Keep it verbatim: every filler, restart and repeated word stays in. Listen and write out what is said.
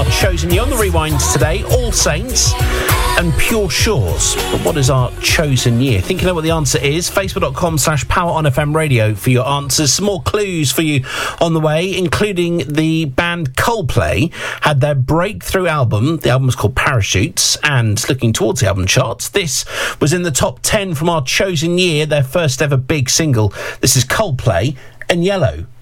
chosen year on the Rewind today, All Saints and Pure Shores. But what is our chosen year? Think you know what the answer is? Facebook.com slash Power on F M Radio for your answers. Some more clues for you on the way, including the band Coldplay had their breakthrough album. The album was called Parachutes, and looking towards the album charts, this was in the top ten from our chosen year, their first ever big single. This is Coldplay and Yellow.